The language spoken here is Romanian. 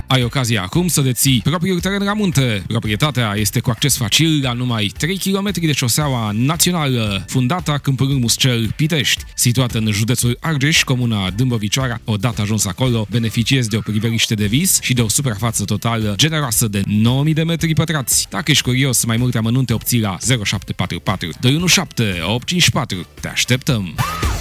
Ai ocazia acum să deții propriul teren la munte. Proprietatea este cu acces facil la numai 3 km de șoseaua națională Fundata Câmpul Muscel Pitești, situată în județul Argeș, comuna Dâmbovicioara. Odată ajuns acolo, beneficiezi de o priveliște de vis și de o suprafață totală generoasă de 9000 de metri pătrați. Dacă ești curios, mai multe amănunte obții la 0744 217 854. Te așteptăm!